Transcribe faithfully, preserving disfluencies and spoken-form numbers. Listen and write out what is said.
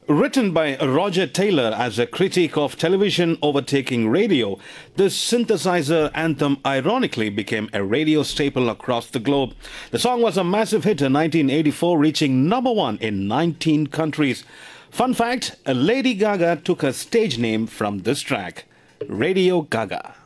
Written by Roger Taylor as a critique of television overtaking radio, this synthesizer anthem ironically became a radio staple across the globe. The song was a massive hit in nineteen eighty-four, reaching number one in nineteen countries. Fun fact, Lady Gaga took her stage name from this track, Radio Gaga.